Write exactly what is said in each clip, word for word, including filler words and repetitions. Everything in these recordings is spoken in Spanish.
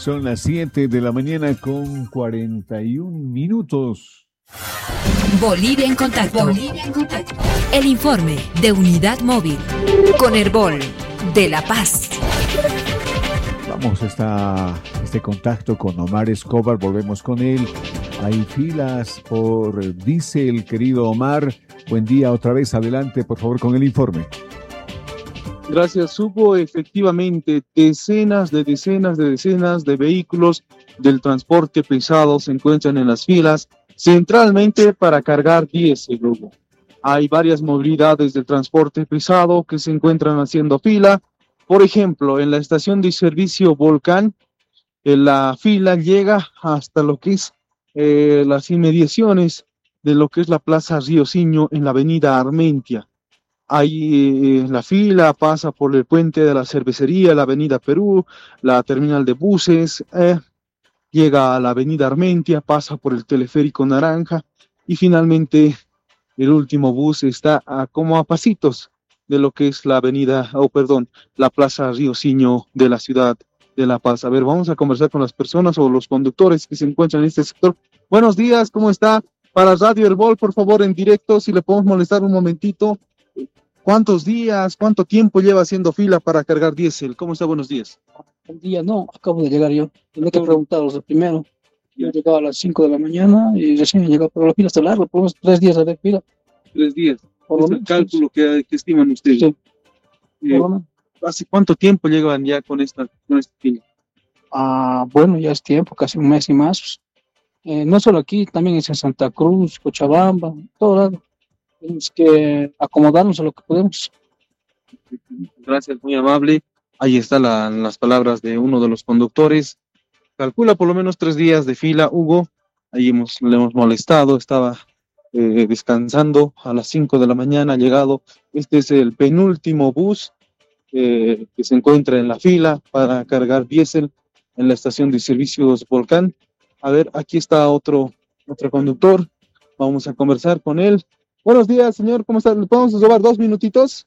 Son las siete de la mañana con cuarenta y un minutos. Bolivia en contacto. Bolivia en contacto. El informe de Unidad Móvil con Herbol de La Paz. Vamos a esta, este contacto con Omar Escobar, volvemos con él. Hay filas por diésel, querido Omar. Buen día otra vez, adelante por favor con el informe. Gracias, Hugo. Efectivamente, decenas de decenas de decenas de vehículos del transporte pesado se encuentran en las filas, centralmente para cargar diésel, Hugo. Hay varias movilidades del transporte pesado que se encuentran haciendo fila. Por ejemplo, en la estación de servicio Volcán, en la fila llega hasta lo que es eh, las inmediaciones de lo que es la Plaza Riosinho en la avenida Armentia. Ahí eh, la fila pasa por el puente de la cervecería, la avenida Perú, la terminal de buses, eh, llega a la avenida Armentia, pasa por el teleférico Naranja y finalmente el último bus está a, como a pasitos de lo que es la avenida, o oh, perdón, la Plaza Riosinho de la ciudad de La Paz. A ver, vamos a conversar con las personas o los conductores que se encuentran en este sector. Buenos días, ¿cómo está? Para Radio Herbol, por favor, en directo, si le podemos molestar un momentito. ¿Cuántos días, cuánto tiempo lleva haciendo fila para cargar diésel? ¿Cómo está? Buenos días. El día no, acabo de llegar yo. Tenía que preguntaros de primero. Yo he llegado a las cinco de la mañana y recién he llegado, pero la fila está larga, por unos tres días de fila. Tres días. Por ¿Es el cálculo que, que estiman ustedes? Sí. Eh, ¿Hace cuánto tiempo llevan ya con esta, con esta fila? Ah, bueno, ya es tiempo, casi un mes y más. Eh, no solo aquí, también es en Santa Cruz, Cochabamba, todo lado. Tenemos que acomodarnos a lo que podemos. Gracias, muy amable. Ahí están la, las palabras de uno de los conductores. Calcula por lo menos tres días de fila, Hugo. Ahí hemos, le hemos molestado, estaba eh, descansando a las cinco de la mañana, ha llegado. Este es el penúltimo bus eh, que se encuentra en la fila para cargar diésel en la estación de servicios Volcán. A ver, aquí está otro, otro conductor. Vamos a conversar con él. Buenos días, señor, ¿cómo está? ¿Le podemos robar dos minutitos?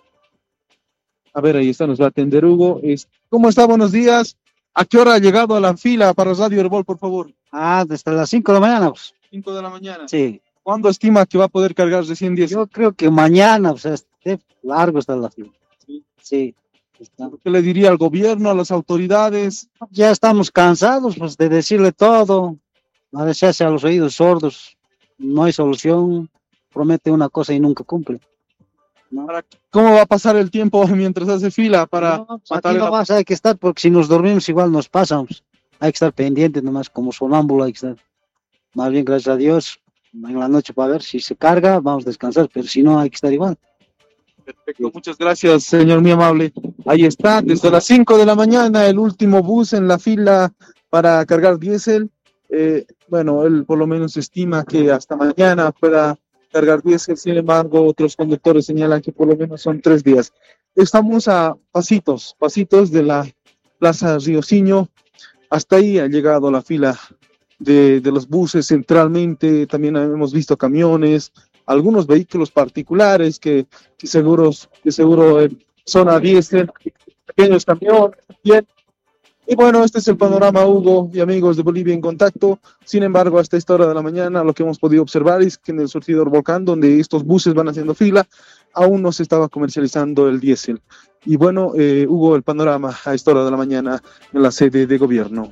A ver, ahí está, nos va a atender Hugo. ¿Cómo está? Buenos días. ¿A qué hora ha llegado a la fila para Radio Herbol, por favor? Ah, desde las cinco de la mañana, pues. cinco de la mañana. Sí. ¿Cuándo estima que va a poder cargar recién diez? Yo creo que mañana, o sea, esté largo está la fila. Sí. Sí. Está. ¿Qué le diría al gobierno, a las autoridades? Ya estamos cansados, pues, de decirle todo. A veces se hace a los oídos sordos. No hay solución. Promete una cosa y nunca cumple. ¿No? ¿Cómo va a pasar el tiempo mientras hace fila para no, pues matar aquí la... nomás hay que estar, porque si nos dormimos igual nos pasamos. Hay que estar pendientes nomás, como sonámbulo hay que estar. Más bien, gracias a Dios, en la noche para ver si se carga, vamos a descansar, pero si no hay que estar igual. Perfecto, muchas gracias, señor, muy amable. Ahí está, desde las cinco de la mañana, el último bus en la fila para cargar diésel. Eh, bueno, él por lo menos estima que hasta mañana pueda cargar diésel, sin embargo, otros conductores señalan que por lo menos son tres días. Estamos a pasitos, pasitos de la Plaza Riosinho. Hasta ahí ha llegado la fila de, de los buses centralmente. También hemos visto camiones, algunos vehículos particulares que, que, seguros, que seguro eh, son a diésel, pequeños camiones también. Y bueno, este es el panorama, Hugo y amigos de Bolivia en Contacto. Sin embargo, hasta esta hora de la mañana lo que hemos podido observar es que en el surtidor Volcán, donde estos buses van haciendo fila, aún no se estaba comercializando el diésel. Y bueno, eh, Hugo, el panorama a esta hora de la mañana en la sede de gobierno.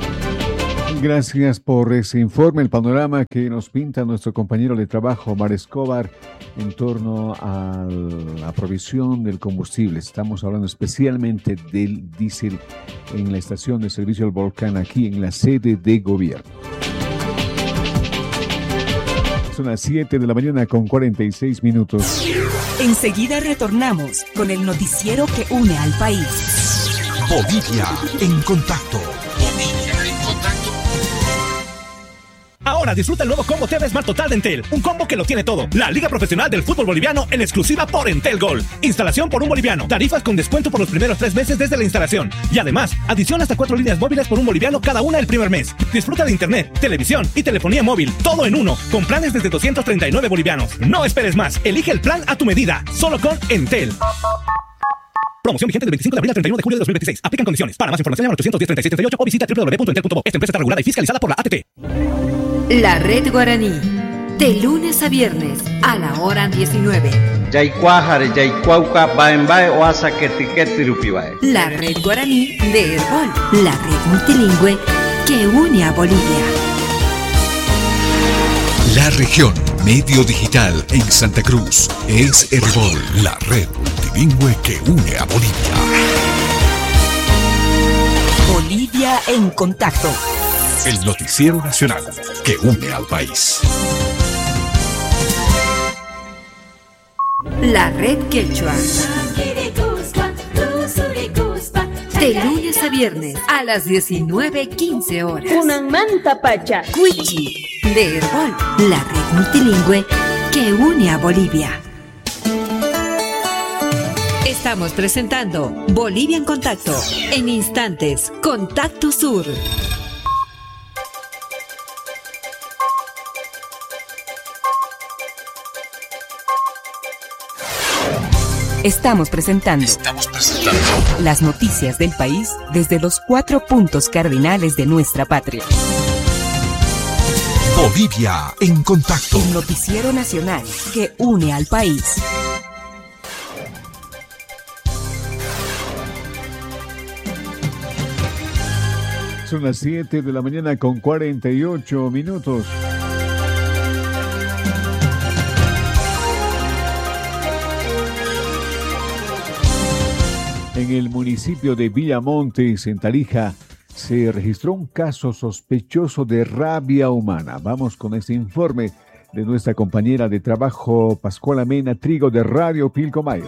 Gracias por ese informe, el panorama que nos pinta nuestro compañero de trabajo, Omar Escobar, en torno a la provisión del combustible. Estamos hablando especialmente del diésel en la estación de servicio del Volcán, aquí en la sede de gobierno. Son las siete de la mañana con cuarenta y seis minutos. Enseguida retornamos con el noticiero que une al país. Bolivia en Contacto. Ahora disfruta el nuevo combo T V Smart Total de Entel. Un combo que lo tiene todo. La Liga Profesional del Fútbol Boliviano en exclusiva por Entel Gold. Instalación por un boliviano. Tarifas con descuento por los primeros tres meses desde la instalación. Y además, adición hasta cuatro líneas móviles por un boliviano cada una el primer mes. Disfruta de internet, televisión y telefonía móvil. Todo en uno. Con planes desde doscientos treinta y nueve bolivianos. No esperes más. Elige el plan a tu medida. Solo con Entel. Promoción vigente del veinticinco de abril al treinta y uno de julio de dos mil veintiséis. Aplican condiciones. Para más información llama al ochocientos diez, treinta y seis treinta y ocho o visita doble u doble u doble u punto entel punto bo. Esta empresa está regulada y fiscalizada por la A T T. La Red Guaraní. De lunes a viernes a la hora diecinueve. La Red Guaraní de Herbol. La red multilingüe que une a Bolivia. La región medio digital en Santa Cruz es Herbol, la red multilingüe que une a Bolivia. Bolivia en contacto. El noticiero nacional que une al país. La red quechua. De lunes a viernes a las diecinueve quince horas. Unan manta pacha. Cuichi de Herbol, la red multilingüe que une a Bolivia. Estamos presentando Bolivia en Contacto. En instantes, Contacto Sur. Estamos presentando, Estamos presentando las noticias del país desde los cuatro puntos cardinales de nuestra patria. Bolivia en Contacto. El noticiero nacional que une al país. Son las siete de la mañana con cuarenta y ocho minutos. En el municipio de Villamontes, en Tarija, se registró un caso sospechoso de rabia humana. Vamos con este informe de nuestra compañera de trabajo, Pascuala Mena Trigo, de Radio Pilcomayo.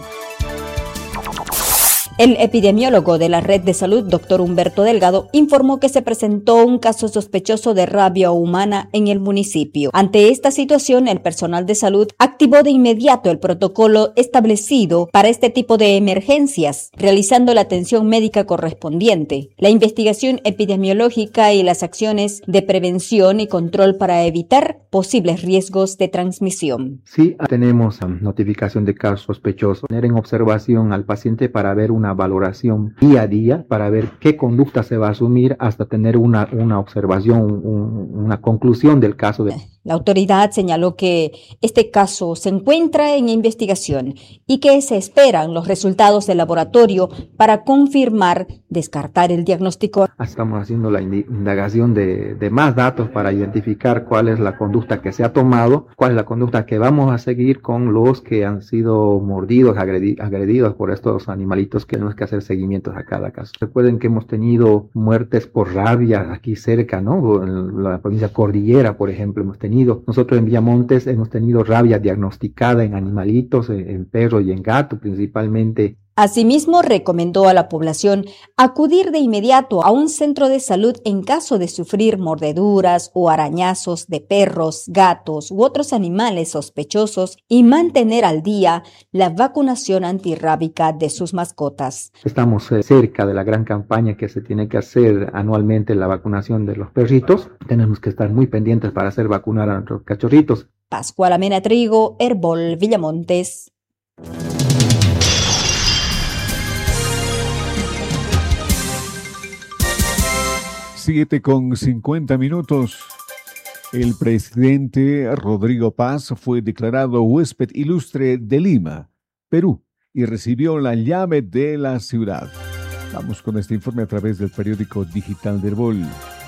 El epidemiólogo de la Red de Salud, doctor Humberto Delgado, informó que se presentó un caso sospechoso de rabia humana en el municipio. Ante esta situación, el personal de salud activó de inmediato el protocolo establecido para este tipo de emergencias, realizando la atención médica correspondiente, la investigación epidemiológica y las acciones de prevención y control para evitar posibles riesgos de transmisión. Sí, tenemos um, notificación de casos sospechosos, tener en observación al paciente para ver una valoración día a día, para ver qué conducta se va a asumir hasta tener una, una observación, un, una conclusión del caso. De... La autoridad señaló que este caso se encuentra en investigación y que se esperan los resultados del laboratorio para confirmar, descartar el diagnóstico. Estamos haciendo la indagación de, de más datos para identificar cuál es la conducta que se ha tomado, cuál es la conducta que vamos a seguir con los que han sido mordidos, agredi- agredidos por estos animalitos que tenemos que hacer seguimientos a cada caso. Recuerden que hemos tenido muertes por rabia aquí cerca, ¿no? En la provincia Cordillera, por ejemplo, hemos tenido. Nosotros en Villamontes hemos tenido rabia diagnosticada en animalitos, en, en perro y en gato principalmente. Asimismo, recomendó a la población acudir de inmediato a un centro de salud en caso de sufrir mordeduras o arañazos de perros, gatos u otros animales sospechosos y mantener al día la vacunación antirrábica de sus mascotas. Estamos eh, cerca de la gran campaña que se tiene que hacer anualmente, la vacunación de los perritos. Tenemos que estar muy pendientes para hacer vacunar a nuestros cachorritos. Pascuala Mena Trigo, Herbol, Villamontes. Siete con cincuenta minutos. El presidente Rodrigo Paz fue declarado huésped ilustre de Lima, Perú, y recibió la llave de la ciudad. Vamos con este informe a través del periódico digital de Herbol.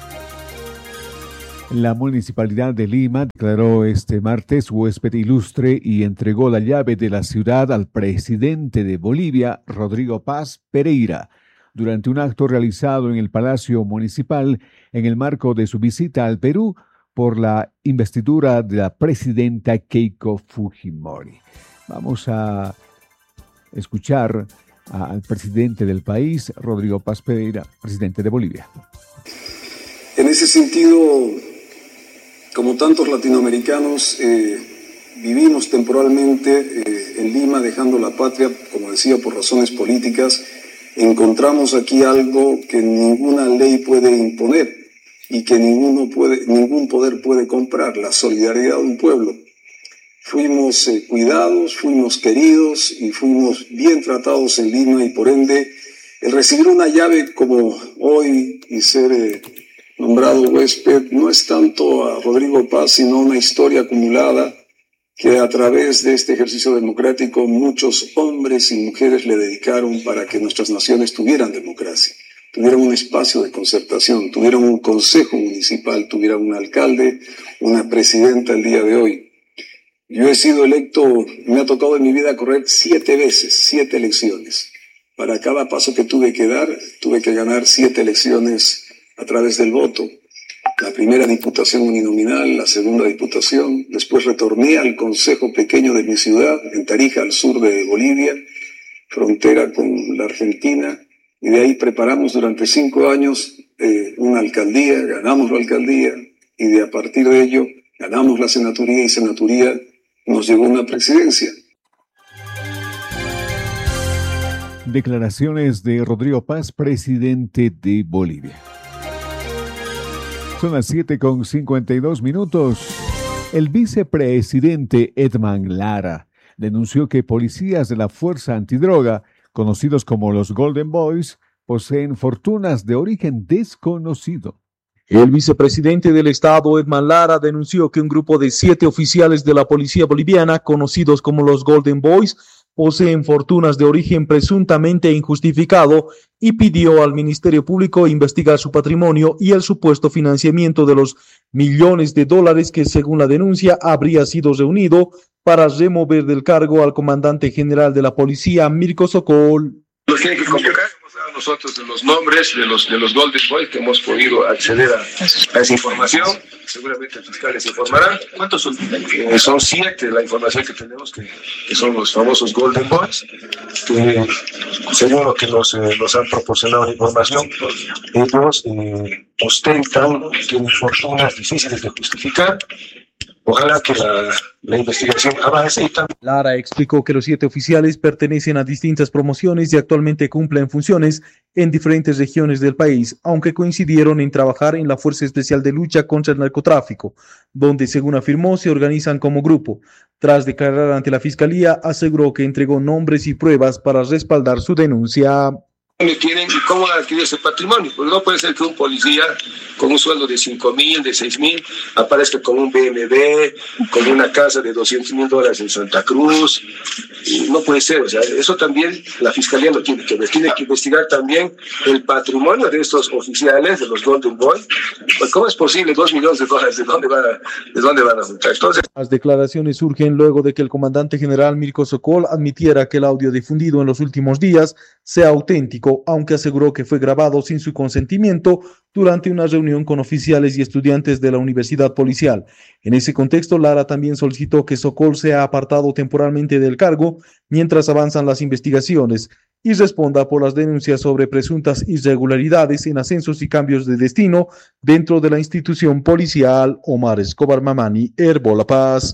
La Municipalidad de Lima declaró este martes huésped ilustre y entregó la llave de la ciudad al presidente de Bolivia, Rodrigo Paz Pereira, durante un acto realizado en el Palacio Municipal en el marco de su visita al Perú por la investidura de la presidenta Keiko Fujimori. Vamos a escuchar al presidente del país, Rodrigo Paz Pereira, presidente de Bolivia. En ese sentido, como tantos latinoamericanos, eh, vivimos temporalmente eh, en Lima, dejando la patria, como decía, por razones políticas. Encontramos aquí algo que ninguna ley puede imponer y que ninguno puede, ningún poder puede comprar: la solidaridad de un pueblo fuimos eh, cuidados, fuimos queridos y fuimos bien tratados en Lima, y por ende el recibir una llave como hoy y ser eh, nombrado huésped no es tanto a Rodrigo Paz, sino una historia acumulada que a través de este ejercicio democrático muchos hombres y mujeres le dedicaron para que nuestras naciones tuvieran democracia, tuvieran un espacio de concertación, tuvieran un consejo municipal, tuvieran un alcalde, una presidenta el día de hoy. Yo he sido electo, me ha tocado en mi vida correr siete veces, siete elecciones. Para cada paso que tuve que dar, tuve que ganar siete elecciones a través del voto. La primera diputación uninominal, la segunda diputación, después retorné al consejo pequeño de mi ciudad, en Tarija, al sur de Bolivia, frontera con la Argentina, y de ahí preparamos durante cinco años eh, una alcaldía, ganamos la alcaldía, y de a partir de ello ganamos la senaturía, y senaturía nos llegó una presidencia. Declaraciones de Rodrigo Paz, presidente de Bolivia. Son las siete con cincuenta y dos minutos. El vicepresidente Edman Lara denunció que policías de la Fuerza Antidroga, conocidos como los Golden Boys, poseen fortunas de origen desconocido. El vicepresidente del Estado, Edman Lara, denunció que un grupo de siete oficiales de la policía boliviana, conocidos como los Golden Boys, poseen fortunas de origen presuntamente injustificado, y pidió al Ministerio Público investigar su patrimonio y el supuesto financiamiento de los millones de dólares que, según la denuncia, habría sido reunido para remover del cargo al comandante general de la policía, Mirko Sokol. Nos tienen que convocar a nosotros de los nombres de los, de los Golden Boys que hemos podido acceder a, a esa información. Seguramente el fiscal les informará. ¿Cuántos son? Eh, son siete la información que tenemos, que, que son los famosos Golden Boys, que según lo que nos, eh, nos han proporcionado la información, ellos eh, ostentan, tienen fortunas difíciles de justificar. Ojalá que la, la investigación avance y también. Lara explicó que los siete oficiales pertenecen a distintas promociones y actualmente cumplen funciones en diferentes regiones del país, aunque coincidieron en trabajar en la Fuerza Especial de Lucha contra el Narcotráfico, donde, según afirmó, se organizan como grupo. Tras declarar ante la Fiscalía, aseguró que entregó nombres y pruebas para respaldar su denuncia. Tienen y cómo adquirir ese patrimonio. Pues no puede ser que un policía con un sueldo de cinco mil, de seis mil, aparezca con un B M W, con una casa de doscientos mil dólares en Santa Cruz. Y no puede ser, o sea, eso también la Fiscalía lo tiene que ver. Tiene que investigar también el patrimonio de estos oficiales, de los Golden Boys. Pues ¿cómo es posible? Dos millones de dólares, ¿de dónde van a, de dónde van a juntar? Entonces... Las declaraciones surgen luego de que el comandante general Mirko Sokol admitiera que el audio difundido en los últimos días sea auténtico, aunque aseguró que fue grabado sin su consentimiento durante una reunión con oficiales y estudiantes de la Universidad Policial. En ese contexto, Lara también solicitó que Sokol sea apartado temporalmente del cargo mientras avanzan las investigaciones y responda por las denuncias sobre presuntas irregularidades en ascensos y cambios de destino dentro de la institución policial. Omar Escobar Mamani, Herbol La Paz.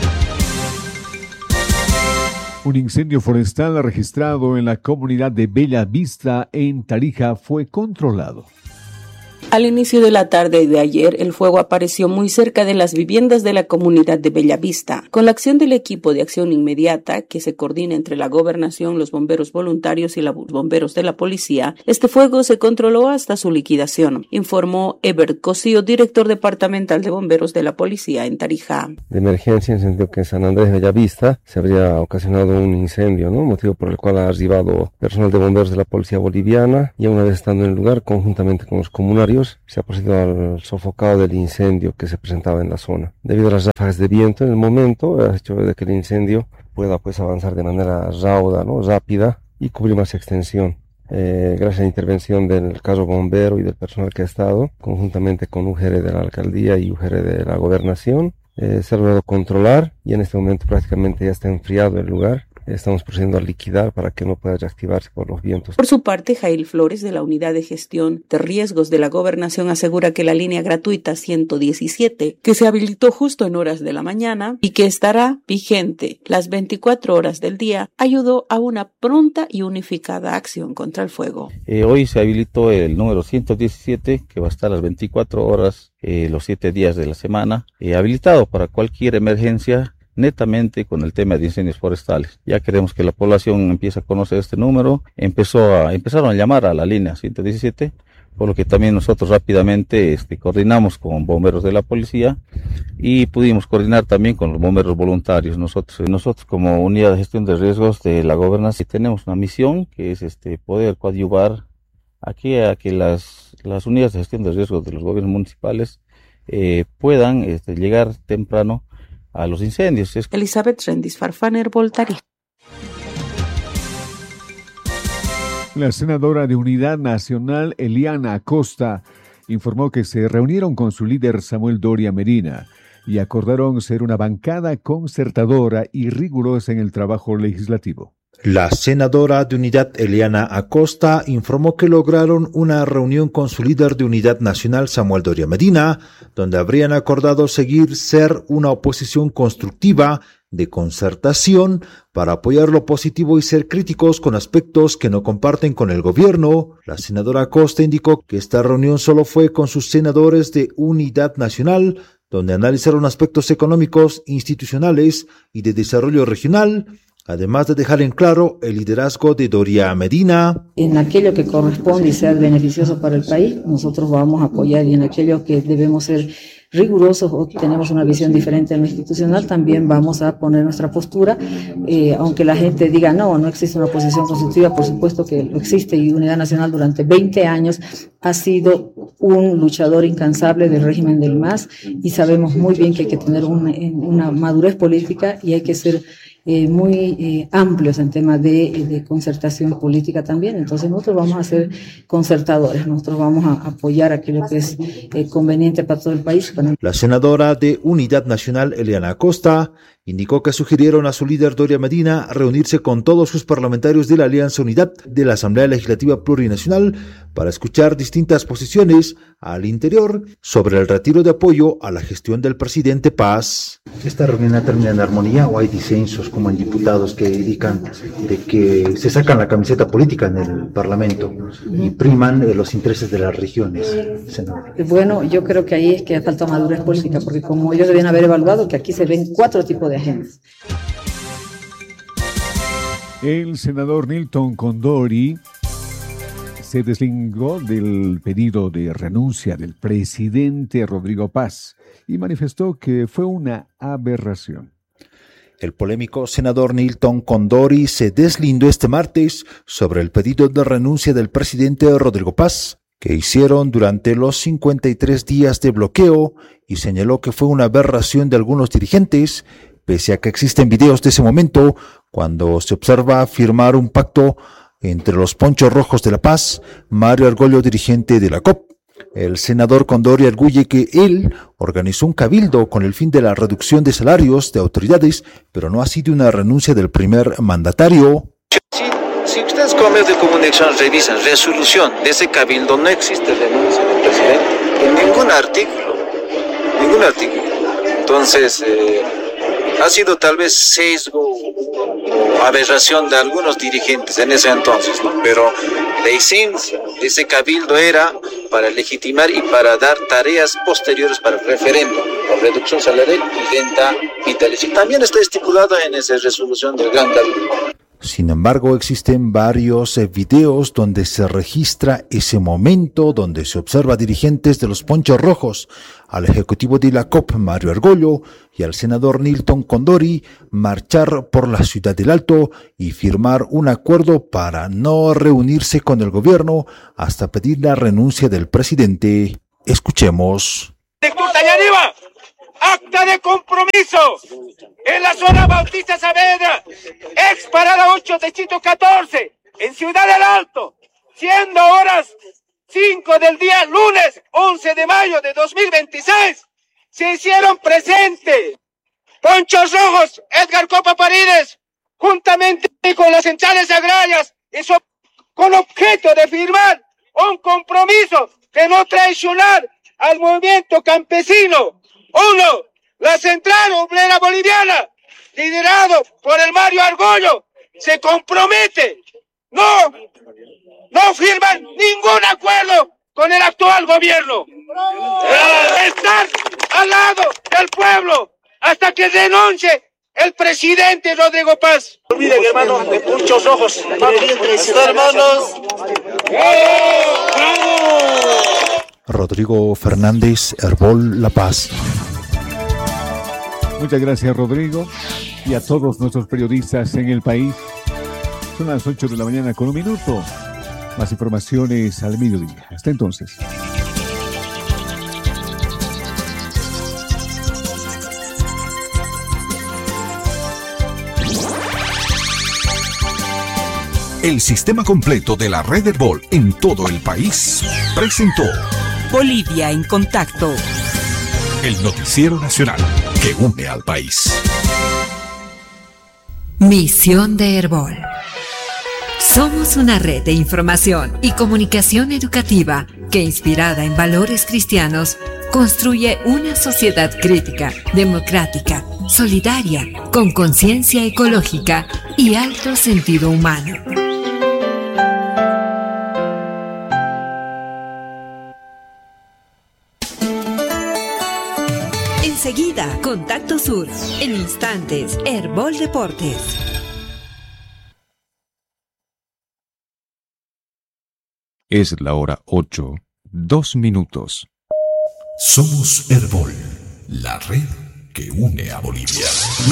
Un incendio forestal registrado en la comunidad de Bella Vista, en Tarija, fue controlado. Al inicio de la tarde de ayer, el fuego apareció muy cerca de las viviendas de la comunidad de Bellavista. Con la acción del equipo de acción inmediata, que se coordina entre la gobernación, los bomberos voluntarios y los bomberos de la policía, este fuego se controló hasta su liquidación, informó Ebert Cosío, director departamental de bomberos de la policía en Tarija. De emergencia, en sentido que en San Andrés de Bellavista se habría ocasionado un incendio, ¿no? Motivo por el cual ha arribado personal de bomberos de la policía boliviana, y una vez estando en el lugar, conjuntamente con los comunarios, se ha procedido al sofocado del incendio que se presentaba en la zona. Debido a las ráfagas de viento en el momento, ha hecho de que el incendio pueda pues avanzar de manera rauda, ¿no? rápida, y cubrir más extensión. Eh, gracias a la intervención del carro bombero y del personal que ha estado, conjuntamente con U G R de la alcaldía y U G R de la gobernación, eh, se ha logrado controlar, y en este momento prácticamente ya está enfriado el lugar. Estamos procediendo a liquidar para que no pueda reactivarse por los vientos. Por su parte, Jail Flores, de la Unidad de Gestión de Riesgos de la Gobernación, asegura que la línea gratuita ciento diecisiete, que se habilitó justo en horas de la mañana y que estará vigente las veinticuatro horas del día, ayudó a una pronta y unificada acción contra el fuego. Eh, hoy se habilitó el número ciento diecisiete, que va a estar las veinticuatro horas, eh, los siete días de la semana, eh, habilitado para cualquier emergencia netamente con el tema de incendios forestales. Ya queremos que la población empiece a conocer este número. Empezó a, empezaron a llamar a la línea ciento diecisiete, por lo que también nosotros rápidamente este, coordinamos con bomberos de la policía y pudimos coordinar también con los bomberos voluntarios. Nosotros, nosotros como unidad de gestión de riesgos de la gobernación tenemos una misión que es este, poder coadyuvar aquí a que las, las unidades de gestión de riesgos de los gobiernos municipales eh, puedan este, llegar temprano a los incendios. Elizabeth Rendis Farfaner, Voltari. La senadora de Unidad Nacional, Eliana Acosta, informó que se reunieron con su líder Samuel Doria Medina y acordaron ser una bancada concertadora y rigurosa en el trabajo legislativo. La senadora de Unidad, Eliana Acosta, informó que lograron una reunión con su líder de Unidad Nacional, Samuel Doria Medina, donde habrían acordado seguir ser una oposición constructiva, de concertación, para apoyar lo positivo y ser críticos con aspectos que no comparten con el gobierno. La senadora Acosta indicó que esta reunión solo fue con sus senadores de Unidad Nacional, donde analizaron aspectos económicos, institucionales y de desarrollo regional, además de dejar en claro el liderazgo de Doria Medina. En aquello que corresponde y sea beneficioso para el país, nosotros vamos a apoyar, y en aquello que debemos ser rigurosos o tenemos una visión diferente en lo institucional, también vamos a poner nuestra postura, eh, aunque la gente diga no, no existe una oposición constructiva, por supuesto que lo existe, y Unidad Nacional durante veinte años ha sido un luchador incansable del régimen del M A S, y sabemos muy bien que hay que tener una, una madurez política y hay que ser Eh, muy eh, amplios en temas de, de concertación política también. Entonces nosotros vamos a ser concertadores, nosotros vamos a apoyar aquello que es eh, conveniente para todo el país. Para... La senadora de Unidad Nacional, Eliana Acosta, indicó que sugirieron a su líder Doria Medina reunirse con todos sus parlamentarios de la Alianza Unidad de la Asamblea Legislativa Plurinacional para escuchar distintas posiciones al interior sobre el retiro de apoyo a la gestión del presidente Paz. ¿Esta reunión ha terminado en armonía o hay disensos como en diputados que indican de que se sacan la camiseta política en el Parlamento y priman eh, los intereses de las regiones? Senador. Bueno, yo creo que ahí es que falta madurez política, porque como ellos debían haber evaluado que aquí se ven cuatro tipos de agendas. El senador Nilton Condori se deslindó del pedido de renuncia del presidente Rodrigo Paz y manifestó que fue una aberración. El polémico senador Nilton Condori se deslindó este martes sobre el pedido de renuncia del presidente Rodrigo Paz, que hicieron durante los cincuenta y tres días de bloqueo, y señaló que fue una aberración de algunos dirigentes, pese a que existen videos de ese momento cuando se observa firmar un pacto entre los Ponchos Rojos de La Paz, Mario Argollo, dirigente de la C O P. El senador Condori arguye que él organizó un cabildo con el fin de la reducción de salarios de autoridades, pero no ha sido una renuncia del primer mandatario. Si, si ustedes con medios de comunicación revisan resolución de ese cabildo, no existe renuncia del presidente en ningún artículo, ningún artículo. Entonces, eh, ha sido tal vez sesgo o aberración de algunos dirigentes en ese entonces, ¿no? Pero la esencia de ese cabildo era para legitimar y para dar tareas posteriores para el referéndum, la reducción salarial y renta vitalicia. También está estipulado en esa resolución del Gran Cabildo. Sin embargo, existen varios eh, videos donde se registra ese momento donde se observa a dirigentes de los Ponchos Rojos, al ejecutivo de la C O P, Mario Argollo, y al senador Nilton Condori marchar por la Ciudad del Alto y firmar un acuerdo para no reunirse con el gobierno hasta pedir la renuncia del presidente. Escuchemos. Acta de compromiso en la zona Bautista Saavedra, ex parada ocho de Chito catorce, en Ciudad del Alto, siendo horas cinco del día lunes once de mayo de dos mil veintiséis, se hicieron presentes Ponchos Rojos, Edgar Copa Paredes, juntamente con las centrales agrarias, eso con objeto de firmar un compromiso de no traicionar al movimiento campesino. Uno, la Central Obrera Boliviana, liderado por el Mario Argollo, se compromete, no, no firman ningún acuerdo con el actual gobierno. Estar al lado del pueblo hasta que denuncie el presidente Rodrigo Paz. No olviden, hermano, de muchos ojos. Hermanos. Rodrigo Fernández, Herbol La Paz. Muchas gracias, Rodrigo, y a todos nuestros periodistas en el país. Son las ocho de la mañana con un minuto. Más informaciones al mediodía. Hasta entonces. El sistema completo de la red Herbol en todo el país presentó Bolivia en Contacto, el noticiero nacional que une al país. Misión de Herbol. Somos una red de información y comunicación educativa que, inspirada en valores cristianos, construye una sociedad crítica, democrática, solidaria, con conciencia ecológica y alto sentido humano. Enseguida, Contacto Sur. En instantes, Herbol Deportes. Es la hora ocho, dos minutos. Somos Herbol, la red que une a Bolivia.